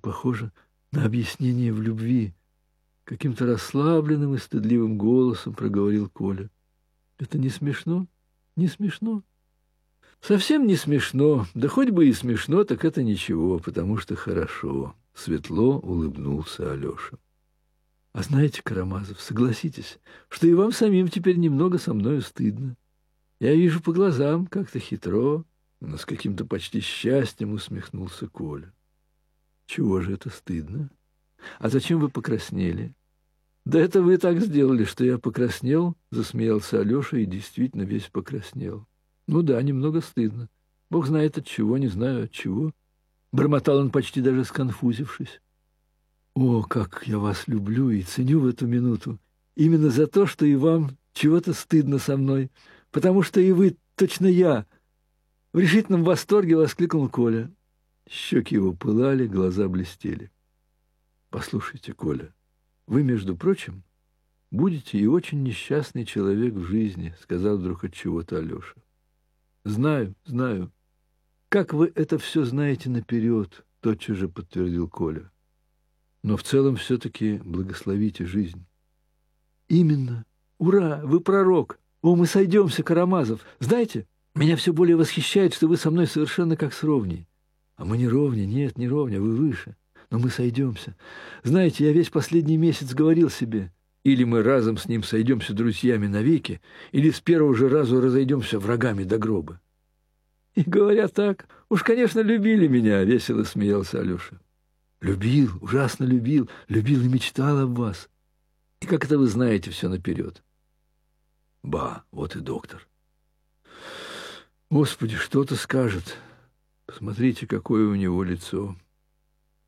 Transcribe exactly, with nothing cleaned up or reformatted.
похоже на объяснение в любви. Каким-то расслабленным и стыдливым голосом проговорил Коля. Это не смешно? Не смешно? Совсем не смешно. Да хоть бы и смешно, так это ничего, потому что хорошо. Светло улыбнулся Алеша. А знаете, Карамазов, согласитесь, что и вам самим теперь немного со мною стыдно. Я вижу по глазам, как-то хитро, но с каким-то почти счастьем усмехнулся Коля. Чего же это стыдно? А зачем вы покраснели? Да это вы так сделали, что я покраснел, засмеялся Алеша и действительно весь покраснел. Ну да, немного стыдно. Бог знает от чего, не знаю от чего. Бормотал он, почти даже сконфузившись. О, как я вас люблю и ценю в эту минуту. Именно за то, что и вам чего-то стыдно со мной. Потому что и вы, точно я. В решительном восторге воскликнул Коля. Щеки его пылали, глаза блестели. Послушайте, Коля, вы, между прочим, будете и очень несчастный человек в жизни, сказал вдруг от чего-то Алеша. Знаю, знаю. Как вы это все знаете наперед, тотчас же подтвердил Коля. Но в целом все-таки благословите жизнь. Именно. Ура, вы пророк. О, мы сойдемся, Карамазов. Знаете, меня все более восхищает, что вы со мной совершенно как с ровней. А мы не ровня, нет, не ровня, вы выше. Но мы сойдемся. Знаете, я весь последний месяц говорил себе, или мы разом с ним сойдемся друзьями навеки, или с первого же разу разойдемся врагами до гроба. И говоря так, уж, конечно, любили меня, весело смеялся Алеша. Любил, ужасно любил, любил и мечтал об вас. И как это вы знаете все наперед? Ба, вот и доктор. Господи, что-то скажет. Посмотрите, какое у него лицо.